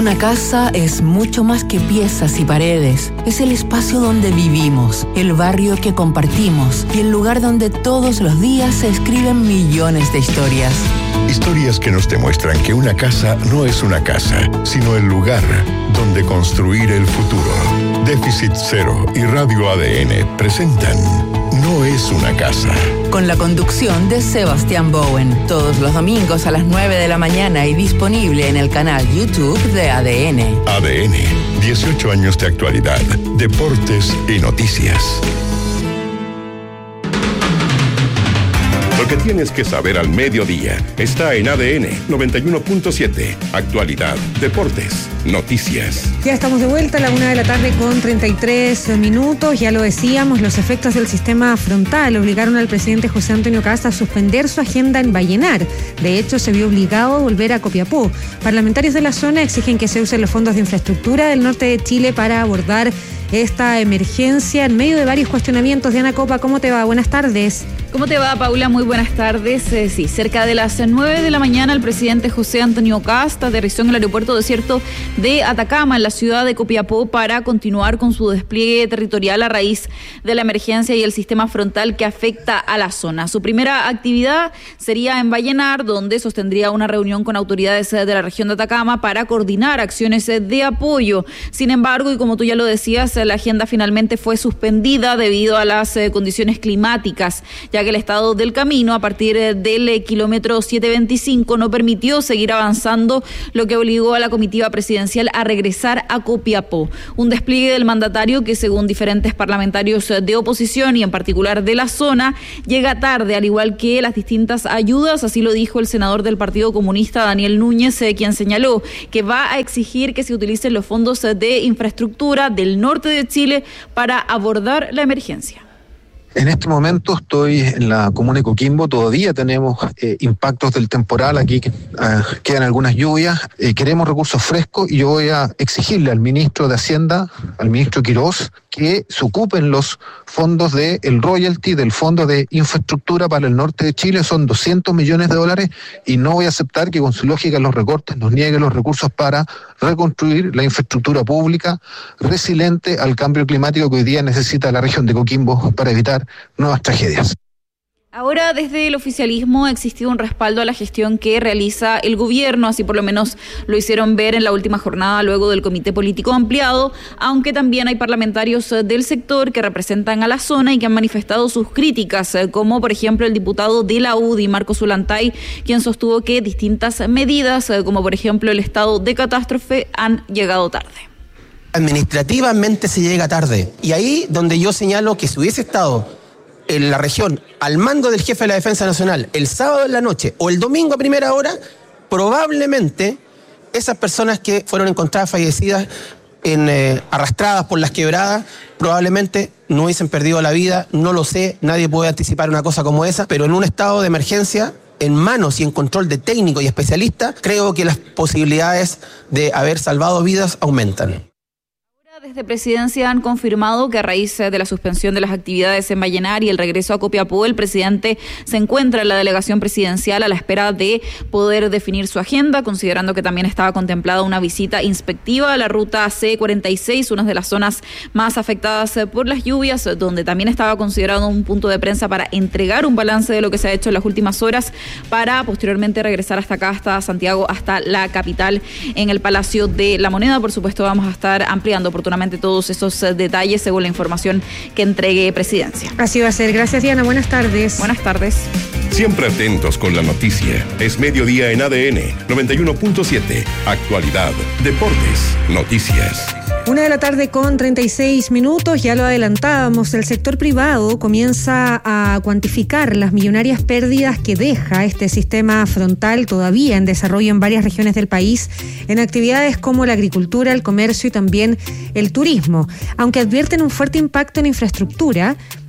Una casa es mucho más que piezas y paredes. Es el espacio donde vivimos, el barrio que compartimos y el lugar donde todos los días se escriben millones de historias. Historias que nos demuestran que una casa no es una casa, sino el lugar donde construir el futuro. Déficit Cero y Radio ADN presentan No es una casa. Con la conducción de Sebastián Bowen, todos los domingos a las 9 de la mañana y disponible en el canal YouTube de ADN. ADN, 18 años de actualidad, deportes y noticias. Lo que tienes que saber al mediodía está en ADN 91.7. Actualidad, deportes, noticias. Ya estamos de vuelta a la 1 de la tarde con 33 minutos. Ya lo decíamos, los efectos del sistema frontal obligaron al presidente José Antonio Kast a suspender su agenda en Vallenar. De hecho, se vio obligado a volver a Copiapó. Parlamentarios de la zona exigen que se usen los fondos de infraestructura del norte de Chile para abordar esta emergencia en medio de varios cuestionamientos. Diana Copa, ¿cómo te va? Buenas tardes. ¿Cómo te va, Paula? Muy buenas tardes. Sí, cerca de las 9 de la mañana el presidente José Antonio Kast aterrizó en el aeropuerto desierto de Atacama, en la ciudad de Copiapó, para continuar con su despliegue territorial a raíz de la emergencia y el sistema frontal que afecta a la zona. Su primera actividad sería en Vallenar, donde sostendría una reunión con autoridades de la región de Atacama para coordinar acciones de apoyo. Sin embargo, y como tú ya lo decías, la agenda finalmente fue suspendida debido a las condiciones climáticas, ya que el estado del camino a partir del kilómetro 725 no permitió seguir avanzando, lo que obligó a la comitiva presidencial a regresar a Copiapó. Un despliegue del mandatario que, según diferentes parlamentarios de oposición y en particular de la zona, llega tarde, al igual que las distintas ayudas. Así lo dijo el senador del Partido Comunista, Daniel Núñez, quien señaló que va a exigir que se utilicen los fondos de infraestructura del norte de Chile para abordar la emergencia. En este momento estoy en la comuna de Coquimbo, todavía tenemos impactos del temporal, aquí quedan algunas lluvias, queremos recursos frescos y yo voy a exigirle al ministro de Hacienda, al ministro Quirós, que se ocupen los fondos del royalty, del fondo de infraestructura para el norte de Chile, son $200 millones y no voy a aceptar que con su lógica los recortes nos niegue los recursos para reconstruir la infraestructura pública resiliente al cambio climático que hoy día necesita la región de Coquimbo para evitar nuevas tragedias. Ahora, desde el oficialismo ha existido un respaldo a la gestión que realiza el gobierno, así por lo menos lo hicieron ver en la última jornada luego del comité político ampliado, aunque también hay parlamentarios del sector que representan a la zona y que han manifestado sus críticas, como por ejemplo el diputado de la UDI, Marcos Ulantay, quien sostuvo que distintas medidas, como por ejemplo el estado de catástrofe, han llegado tarde. Administrativamente se llega tarde, y ahí donde yo señalo que si hubiese estado en la región al mando del jefe de la Defensa Nacional el sábado en la noche o el domingo a primera hora, probablemente esas personas que fueron encontradas fallecidas arrastradas por las quebradas probablemente no hubiesen perdido la vida. No lo sé, nadie puede anticipar una cosa como esa, pero en un estado de emergencia, en manos y en control de técnicos y especialistas, creo que las posibilidades de haber salvado vidas aumentan. Desde Presidencia han confirmado que a raíz de la suspensión de las actividades en Vallenar y el regreso a Copiapó, el presidente se encuentra en la delegación presidencial a la espera de poder definir su agenda, considerando que también estaba contemplada una visita inspectiva a la ruta C46, una de las zonas más afectadas por las lluvias, donde también estaba considerado un punto de prensa para entregar un balance de lo que se ha hecho en las últimas horas, para posteriormente regresar hasta acá, hasta Santiago, hasta la capital, en el Palacio de la Moneda. Por supuesto, vamos a estar ampliando oportunamente todos esos detalles según la información que entregue Presidencia. Así va a ser. Gracias, Diana. Buenas tardes. Buenas tardes. Siempre atentos con la noticia. Es mediodía en ADN 91.7. Actualidad, deportes, noticias. 1 de la tarde con 36 minutos, ya lo adelantábamos, el sector privado comienza a cuantificar las millonarias pérdidas que deja este sistema frontal todavía en desarrollo en varias regiones del país, en actividades como la agricultura, el comercio y también el turismo. Aunque advierten un fuerte impacto en infraestructura,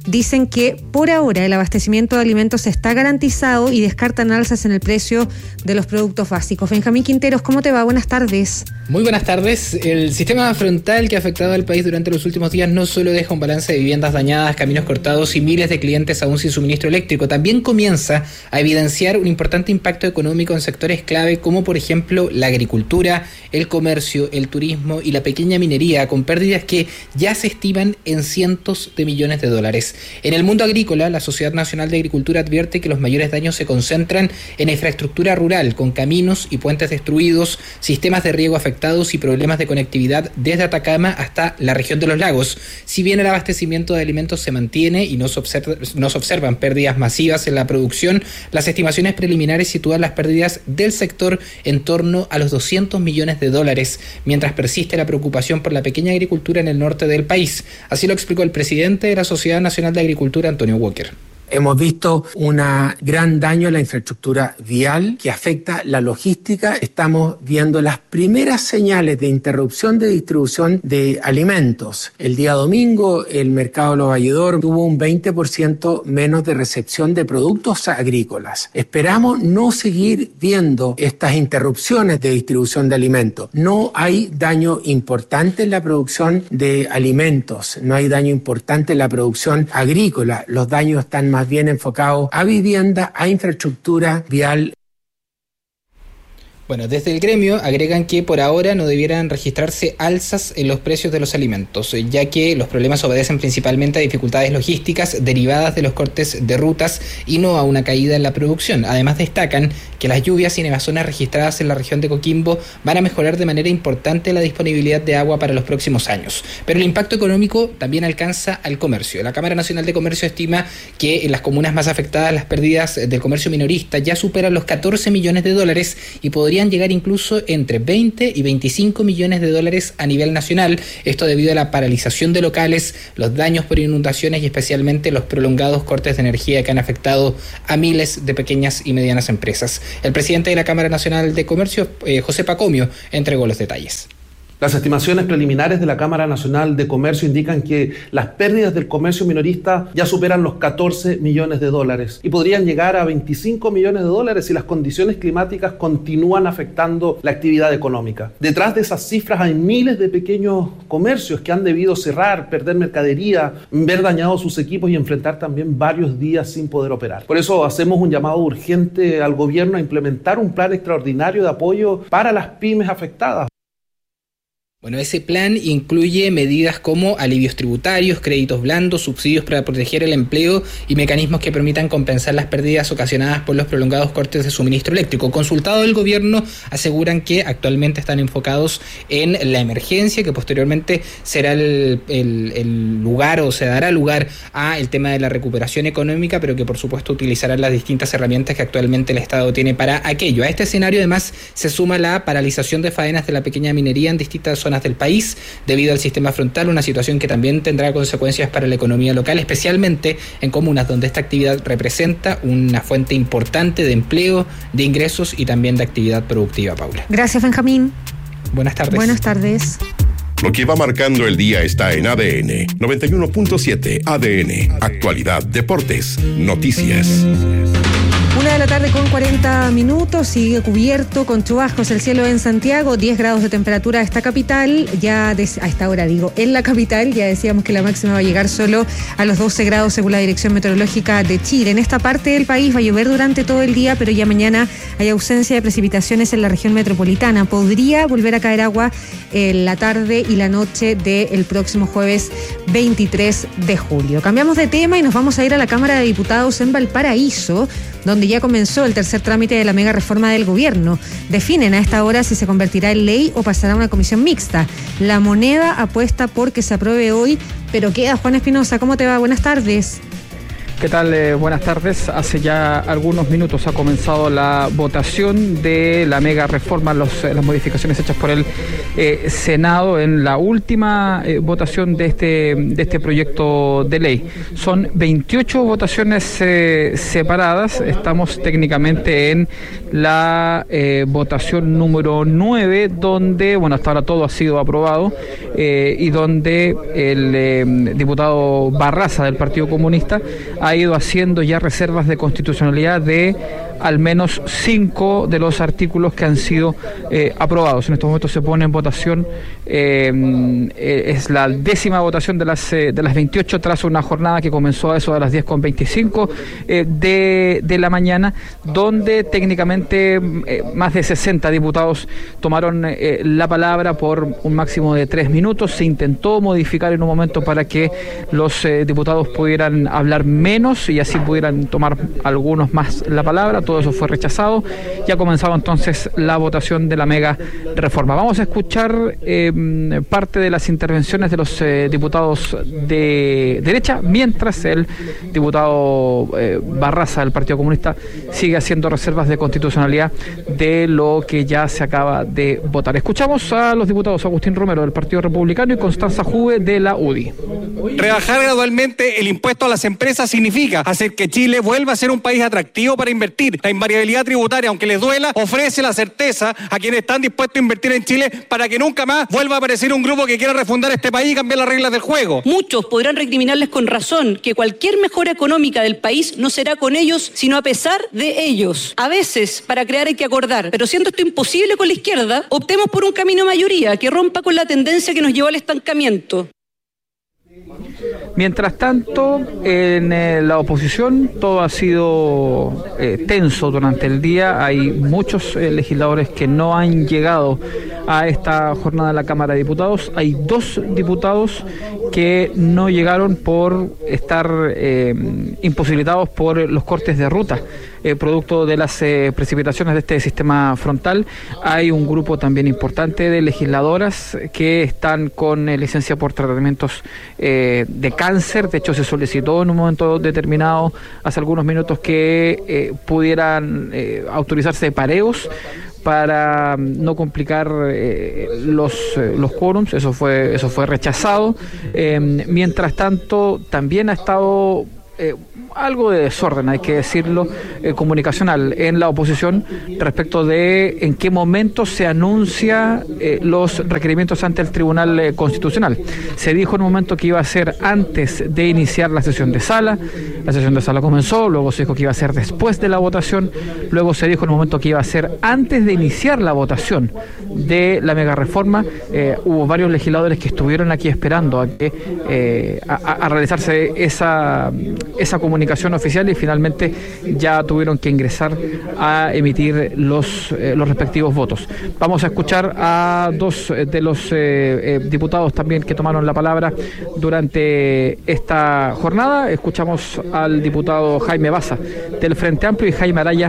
dicen que por ahora el abastecimiento de alimentos está garantizado y descartan alzas en el precio de los productos básicos. Benjamín Quinteros, ¿cómo te va? Buenas tardes. Muy buenas tardes. El sistema frontal que ha afectado al país durante los últimos días no solo deja un balance de viviendas dañadas, caminos cortados y miles de clientes aún sin suministro eléctrico, también comienza a evidenciar un importante impacto económico en sectores clave como por ejemplo la agricultura, el comercio, el turismo y la pequeña minería, con pérdidas que ya se estiman en cientos de millones de dólares. En el mundo agrícola, la Sociedad Nacional de Agricultura advierte que los mayores daños se concentran en infraestructura rural, con caminos y puentes destruidos, sistemas de riego afectados y problemas de conectividad desde Atacama hasta la región de los lagos. Si bien el abastecimiento de alimentos se mantiene y no se observan pérdidas masivas en la producción, las estimaciones preliminares sitúan las pérdidas del sector en torno a los 200 millones de dólares, mientras persiste la preocupación por la pequeña agricultura en el norte del país. Así lo explicó el presidente de la Sociedad Nacional de Agricultura, Antonio Walker. Hemos visto un gran daño en la infraestructura vial que afecta la logística. Estamos viendo las primeras señales de interrupción de distribución de alimentos. El día domingo el mercado de los Valledor tuvo un 20% menos de recepción de productos agrícolas. Esperamos no seguir viendo estas interrupciones de distribución de alimentos. No hay daño importante en la producción de alimentos, no hay daño importante en la producción agrícola. Los daños están más bien enfocados a vivienda, a infraestructura vial. Bueno, desde el gremio agregan que por ahora no debieran registrarse alzas en los precios de los alimentos, ya que los problemas obedecen principalmente a dificultades logísticas derivadas de los cortes de rutas y no a una caída en la producción. Además destacan que las lluvias y nevazones registradas en la región de Coquimbo van a mejorar de manera importante la disponibilidad de agua para los próximos años. Pero el impacto económico también alcanza al comercio. La Cámara Nacional de Comercio estima que en las comunas más afectadas las pérdidas del comercio minorista ya superan los 14 millones de dólares y podrían llegar incluso entre 20 y 25 millones de dólares a nivel nacional. Esto debido a la paralización de locales, los daños por inundaciones y especialmente los prolongados cortes de energía que han afectado a miles de pequeñas y medianas empresas. El presidente de la Cámara Nacional de Comercio, José Pacomio, entregó los detalles. Las estimaciones preliminares de la Cámara Nacional de Comercio indican que las pérdidas del comercio minorista ya superan los 14 millones de dólares y podrían llegar a 25 millones de dólares si las condiciones climáticas continúan afectando la actividad económica. Detrás de esas cifras hay miles de pequeños comercios que han debido cerrar, perder mercadería, ver dañados sus equipos y enfrentar también varios días sin poder operar. Por eso hacemos un llamado urgente al gobierno a implementar un plan extraordinario de apoyo para las pymes afectadas. Bueno, ese plan incluye medidas como alivios tributarios, créditos blandos, subsidios para proteger el empleo y mecanismos que permitan compensar las pérdidas ocasionadas por los prolongados cortes de suministro eléctrico. Consultado el gobierno, aseguran que actualmente están enfocados en la emergencia, que posteriormente será el lugar o se dará lugar a el tema de la recuperación económica, pero que por supuesto utilizarán las distintas herramientas que actualmente el Estado tiene para aquello. A este escenario además se suma la paralización de faenas de la pequeña minería en distintas zonas del país debido al sistema frontal, una situación que también tendrá consecuencias para la economía local, especialmente en comunas donde esta actividad representa una fuente importante de empleo, de ingresos y también de actividad productiva. Paula. Gracias, Benjamín. Buenas tardes. Buenas tardes. Lo que va marcando el día está en ADN 91.7. ADN, actualidad, deportes, noticias. 1:40 p.m, sigue cubierto con chubascos el cielo en Santiago, 10 grados de temperatura a esta capital, a esta hora en la capital, ya decíamos que la máxima va a llegar solo a los 12 grados según la Dirección Meteorológica de Chile. En esta parte del país va a llover durante todo el día, pero ya mañana hay ausencia de precipitaciones en la región metropolitana. Podría volver a caer agua en la tarde y la noche del próximo jueves 23 de julio. Cambiamos de tema y nos vamos a ir a la Cámara de Diputados en Valparaíso, donde ya comenzó el tercer trámite de la mega reforma del gobierno. Definen a esta hora si se convertirá en ley o pasará a una comisión mixta. La Moneda apuesta por que se apruebe hoy, pero queda. Juan Espinosa, ¿cómo te va? Buenas tardes. ¿Qué tal? Buenas tardes. Hace ya algunos minutos ha comenzado la votación de la mega reforma, las modificaciones hechas por el Senado en la última votación de este proyecto de ley. Son 28 votaciones separadas. Estamos técnicamente en la votación número 9, donde, bueno, hasta ahora todo ha sido aprobado, y donde el diputado Barraza del Partido Comunista ha ido haciendo ya reservas de constitucionalidad de al menos 5 de los artículos que han sido aprobados. En estos momentos se pone en votación, es la 10ª votación de las 28 tras una jornada que comenzó a eso de las 10:25 de la mañana, donde técnicamente más de 60 diputados tomaron la palabra por un máximo de 3 minutos. Se intentó modificar en un momento para que los diputados pudieran hablar menos y así pudieran tomar algunos más la palabra. Todo eso fue rechazado. Ya ha comenzado entonces la votación de la mega reforma. Vamos a escuchar parte de las intervenciones de los diputados de derecha, mientras el diputado Barraza del Partido Comunista sigue haciendo reservas de constitucionalidad de lo que ya se acaba de votar. Escuchamos a los diputados Agustín Romero del Partido Republicano y Constanza Juve de la UDI. Rebajar gradualmente el impuesto a las empresas significa hacer que Chile vuelva a ser un país atractivo para invertir. La invariabilidad tributaria, aunque les duela, ofrece la certeza a quienes están dispuestos a invertir en Chile para que nunca más vuelva a aparecer un grupo que quiera refundar este país y cambiar las reglas del juego. Muchos podrán recriminarles con razón que cualquier mejora económica del país no será con ellos, sino a pesar de ellos. A veces, para crear hay que acordar, pero siendo esto imposible con la izquierda, optemos por un camino de mayoría que rompa con la tendencia que nos llevó al estancamiento. Mientras tanto, en la oposición todo ha sido tenso durante el día. Hay muchos legisladores que no han llegado a esta jornada de la Cámara de Diputados. Hay 2 diputados que no llegaron por estar imposibilitados por los cortes de ruta, producto de las precipitaciones de este sistema frontal. Hay un grupo también importante de legisladoras que están con licencia por tratamientos de cáncer. De hecho, se solicitó en un momento determinado, hace algunos minutos, que pudieran autorizarse pareos para no complicar los quórums. Eso fue rechazado. Mientras tanto, también ha estado algo de desorden, hay que decirlo, comunicacional en la oposición respecto de en qué momento se anuncia los requerimientos ante el Tribunal Constitucional. Se dijo en un momento que iba a ser antes de iniciar la sesión de sala. La sesión de sala comenzó, luego se dijo que iba a ser después de la votación, luego se dijo en un momento que iba a ser antes de iniciar la votación de la mega reforma. Hubo varios legisladores que estuvieron aquí esperando a que a realizarse esa comunicación oficial, y finalmente ya tuvieron que ingresar a emitir los respectivos votos. Vamos a escuchar a 2 de los diputados también que tomaron la palabra durante esta jornada. Escuchamos al diputado Jaime Baza del Frente Amplio y Jaime Araya